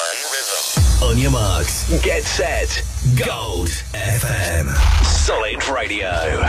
On your marks, get set, Gold FM. Solid Radio.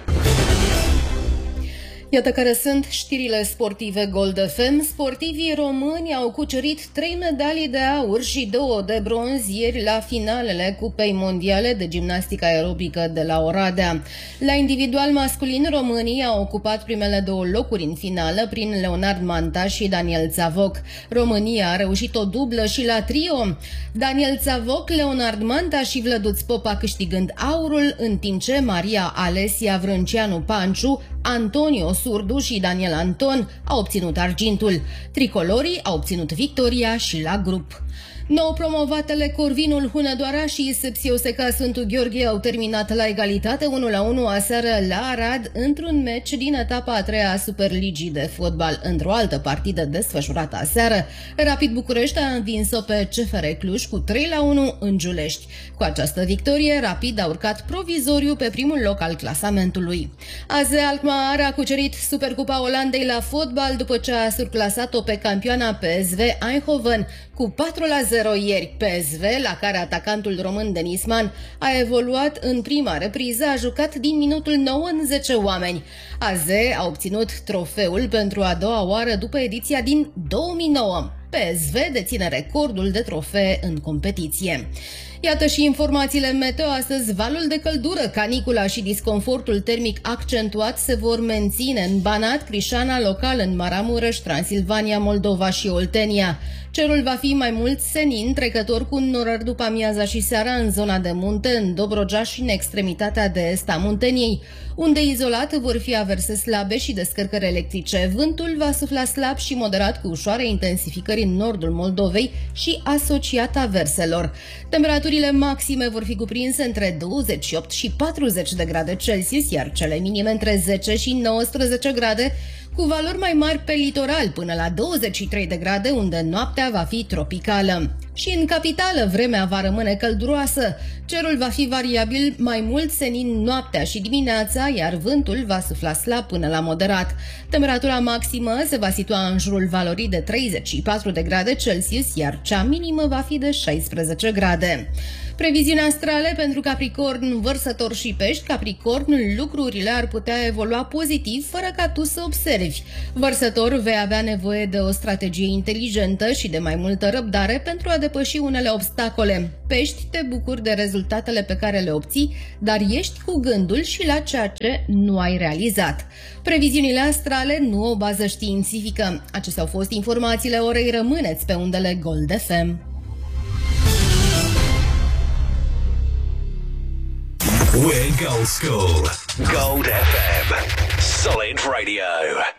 Iată care sunt știrile sportive Gold FM. Sportivii români au cucerit 3 medalii de aur și 2 de bronz ieri la finalele Cupei Mondiale de Gimnastică Aerobică de la Oradea. La individual masculin, românii au ocupat primele 2 locuri în finală prin Leonard Manta și Daniel Țavoc. România a reușit o dublă și la trio. Daniel Țavoc, Leonard Manta și Vlăduț Popa câștigând aurul, în timp ce Maria Alesia Vrânceanu-Panciu, Antonio Surdu și Daniel Anton au obținut argintul. Tricolorii au obținut victoria și la grup. Nou promovatele Corvinul Hunedoara și Sepsioseca Sfântul Gheorghe au terminat la egalitate 1-1 aseară la Arad într-un meci din etapa a 3-a a Superligii de fotbal. Într-o altă partidă desfășurată aseară, Rapid București a învins-o pe CFR Cluj cu 3-1 în Giulești. Cu această victorie, Rapid a urcat provizoriu pe primul loc al clasamentului. AZ Alkmaar a cucerit Supercupa Olandei la fotbal după ce a surclasat-o pe campioana PSV Eindhoven cu 4-0 ieri. PSV, la care atacantul român Denis Man a evoluat în prima repriză, a jucat din minutul 9 în 10 oameni. AZ a obținut trofeul pentru a doua oară după ediția din 2009. PSV deține recordul de trofee în competiție. Iată și informațiile meteo. Astăzi, valul de căldură, canicula și disconfortul termic accentuat se vor menține în Banat, Crișana, local în Maramureș, Transilvania, Moldova și Oltenia. Cerul va fi mai mult senin, trecător cu norări după amiaza și seara în zona de munte, în Dobrogea și în extremitatea de est a Munteniei, unde izolat vor fi averse slabe și descărcări electrice. Vântul va sufla slab și moderat cu ușoare intensificări în nordul Moldovei și asociat averselor. Temperaturile maxime vor fi cuprinse între 28 și 40 de grade Celsius, iar cele minime între 10 și 19 grade, cu valori mai mari pe litoral, până la 23 de grade, unde noaptea va fi tropicală. Și în capitală vremea va rămâne călduroasă. Cerul va fi variabil, mai mult senin noaptea și dimineața, iar vântul va sufla slab până la moderat. Temperatura maximă se va situa în jurul valorii de 34 de grade Celsius, iar cea minimă va fi de 16 grade. Previziuni astrale pentru Capricorn, Vărsător și Pești. Capricorn, lucrurile ar putea evolua pozitiv fără ca tu să observi. Vărsător, vei avea nevoie de o strategie inteligentă și de mai multă răbdare pentru a depăși unele obstacole. Pești, te bucuri de rezultatele pe care le obții, dar ești cu gândul și la ceea ce nu ai realizat. Previziunile astrale nu o bază științifică. Acestea au fost informațiile orei. Rămâneți pe undele Gold FM. We're Gold School. Gold FM. Solid Radio.